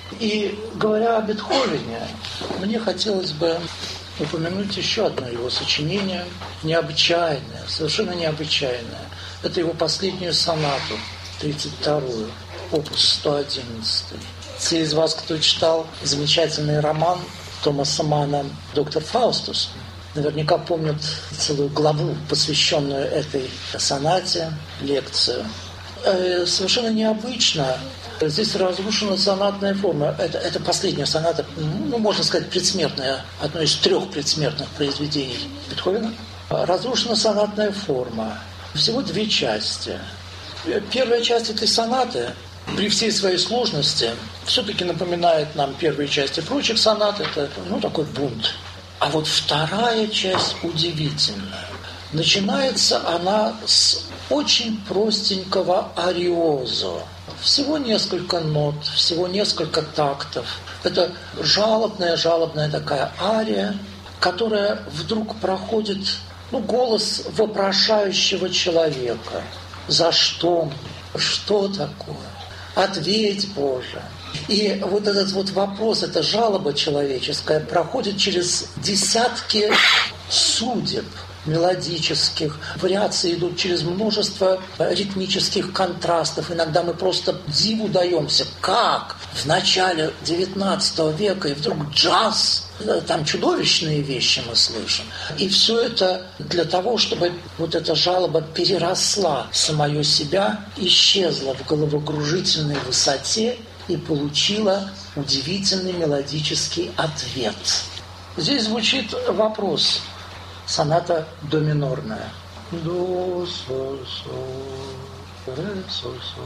И говоря о Бетховене, мне хотелось бы упомянуть еще одно его сочинение, необычайное, совершенно необычайное. Это его последнюю сонату, 32-ю, опус 111. Те из вас, кто читал замечательный роман Томаса Манна «Доктор Фаустус», наверняка помнят целую главу, посвященную этой сонате, лекцию. Совершенно необычно. Здесь разрушена сонатная форма. Это последняя соната, можно сказать, предсмертная, одно из 3 предсмертных произведений Бетховена. Разрушена сонатная форма. Всего 2 части. Первая часть этой сонаты, при всей своей сложности, все-таки напоминает нам первые части прочих сонат. Это, такой бунт. А вот вторая часть удивительная. Начинается она с очень простенького ариозо. Всего несколько нот, всего несколько тактов. Это жалобная такая ария, которая вдруг проходит, голос вопрошающего человека. За что? Что такое? Ответь, Боже. И вот этот вот вопрос, эта жалоба человеческая проходит через десятки судеб мелодических. Вариации идут через множество ритмических контрастов. Иногда мы просто диву даемся, как в начале XIX века и вдруг джаз. Там чудовищные вещи мы слышим. И все это для того, чтобы вот эта жалоба переросла самое себя, исчезла в головокружительной высоте и получила удивительный мелодический ответ. Здесь звучит вопрос. Соната до минорная. До, соль, соль, ре, соль, соль.